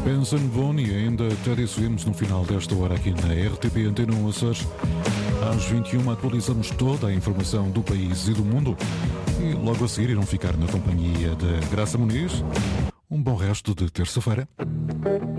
Benson Boone e ainda Teddy Swims no final desta hora aqui na RTP Antena 1 Açores. Às 21 atualizamos toda a informação do país e do mundo. E logo a seguir irão ficar na companhia de Graça Muniz. Um bom resto de terça-feira.